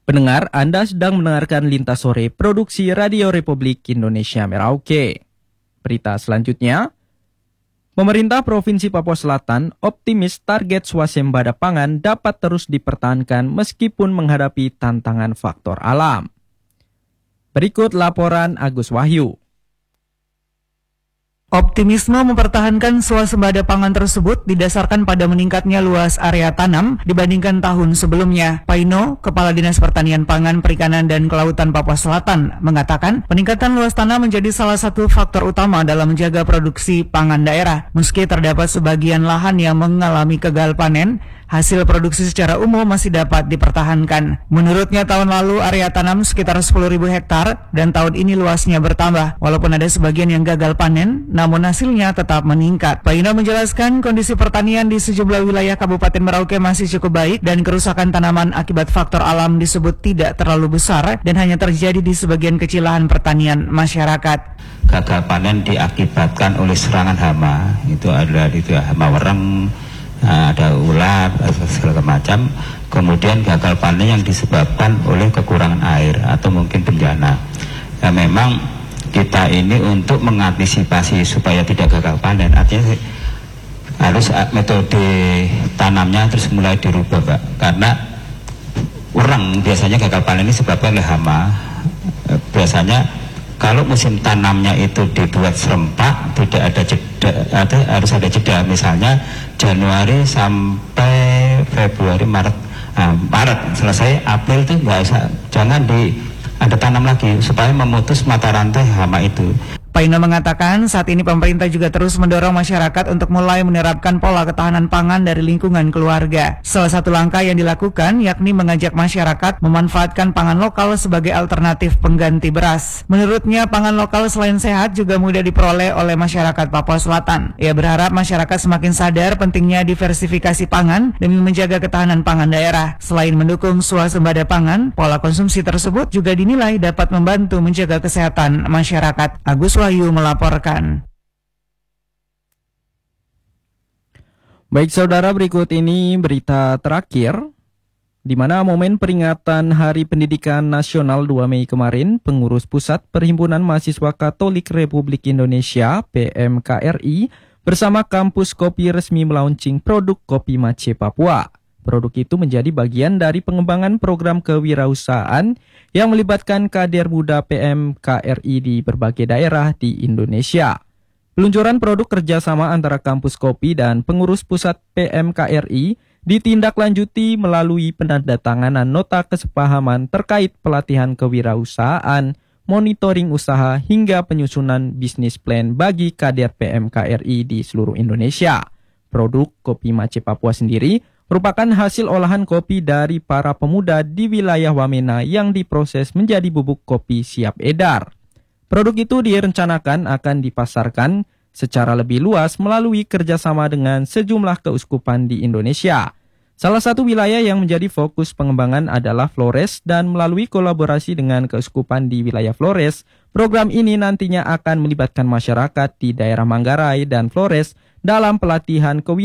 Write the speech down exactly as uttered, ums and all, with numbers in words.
Pendengar, Anda sedang mendengarkan Lintas Sore Produksi Radio Republik Indonesia Merauke. Berita selanjutnya, pemerintah Provinsi Papua Selatan optimis target swasembada pangan dapat terus dipertahankan meskipun menghadapi tantangan faktor alam. Berikut laporan Agus Wahyu. Optimisme mempertahankan swasembada pangan tersebut didasarkan pada meningkatnya luas area tanam dibandingkan tahun sebelumnya. Paino, Kepala Dinas Pertanian Pangan, Perikanan, dan Kelautan Papua Selatan, mengatakan peningkatan luas tanah menjadi salah satu faktor utama dalam menjaga produksi pangan daerah. Meski terdapat sebagian lahan yang mengalami gagal panen, hasil produksi secara umum masih dapat dipertahankan. Menurutnya tahun lalu area tanam sekitar sepuluh ribu hektar dan tahun ini luasnya bertambah. Walaupun ada sebagian yang gagal panen, namun hasilnya tetap meningkat. Paino menjelaskan kondisi pertanian di sejumlah wilayah Kabupaten Merauke masih cukup baik dan kerusakan tanaman akibat faktor alam disebut tidak terlalu besar dan hanya terjadi di sebagian kecil lahan pertanian masyarakat. Gagal panen diakibatkan oleh serangan hama, itu adalah itu hama wereng, ada ulat, segala macam. Kemudian gagal panen yang disebabkan oleh kekurangan air atau mungkin bencana. Ya, memang kita ini untuk mengantisipasi supaya tidak gagal panen, artinya harus metode tanamnya terus mulai dirubah, Pak. Karena orang biasanya gagal panen ini disebabkan oleh hama. Biasanya kalau musim tanamnya itu dibuat serempak, tidak ada jeda, ada, harus ada jeda, misalnya Januari sampai Februari, Maret, nah, Maret selesai, April itu nggak usah, jangan di ada tanam lagi supaya memutus mata rantai hama itu. Paino mengatakan saat ini pemerintah juga terus mendorong masyarakat untuk mulai menerapkan pola ketahanan pangan dari lingkungan keluarga. Salah satu langkah yang dilakukan yakni mengajak masyarakat memanfaatkan pangan lokal sebagai alternatif pengganti beras. Menurutnya pangan lokal selain sehat juga mudah diperoleh oleh masyarakat Papua Selatan. Ia berharap masyarakat semakin sadar pentingnya diversifikasi pangan demi menjaga ketahanan pangan daerah. Selain mendukung swasembada pangan, pola konsumsi tersebut juga dinilai dapat membantu menjaga kesehatan masyarakat. Agus Wahyu melaporkan. Baik saudara, berikut ini berita terakhir, di mana momen peringatan Hari Pendidikan Nasional dua Mei kemarin, pengurus pusat Perhimpunan Mahasiswa Katolik Republik Indonesia P M K R I bersama Kampus Kopi resmi melaunching produk Kopi Mace Papua. Produk itu menjadi bagian dari pengembangan program kewirausahaan yang melibatkan kader muda P M K R I di berbagai daerah di Indonesia. Peluncuran produk kerjasama antara Kampus Kopi dan pengurus pusat P M K R I ditindaklanjuti melalui penandatanganan nota kesepahaman terkait pelatihan kewirausahaan, monitoring usaha, hingga penyusunan bisnis plan bagi kader P M K R I di seluruh Indonesia. Produk Kopi Mace Papua sendiri merupakan hasil olahan kopi dari para pemuda di wilayah Wamena yang diproses menjadi bubuk kopi siap edar. Produk itu direncanakan akan dipasarkan secara lebih luas melalui kerjasama dengan sejumlah keuskupan di Indonesia. Salah satu wilayah yang menjadi fokus pengembangan adalah Flores, dan melalui kolaborasi dengan keuskupan di wilayah Flores, program ini nantinya akan melibatkan masyarakat di daerah Manggarai dan Flores dalam pelatihan kewirausahaan